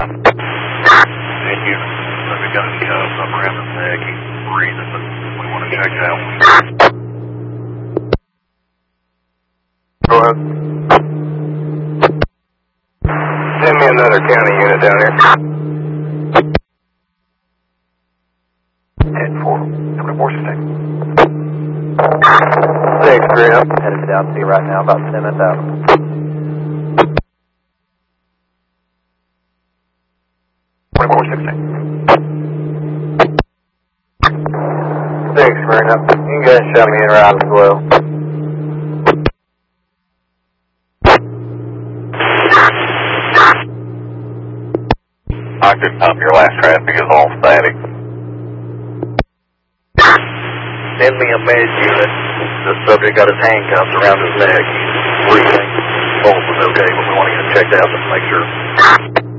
And you, we got any up around his neck. He's breathing, but we want to check it out. Go ahead. Send me another county unit down here. 10-4, 24-6. 6, straight up. Headed to Down C right now, about 10 minutes out. 24-16. 6, straight up. You can go ahead and shout me in right as well. I couldn't pump your last traffic is all static. Send me a med unit. The subject got his handcuffs around his neck. He's breathing. Pulse is okay, but we want to get him checked out just to make sure.